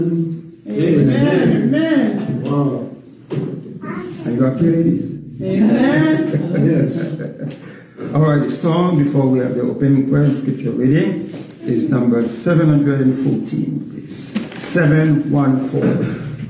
Amen. Amen. Wow. Are you happy, ladies? Amen. Yes. All right, the song before we have the opening prayer and scripture reading is number 714, please. 714.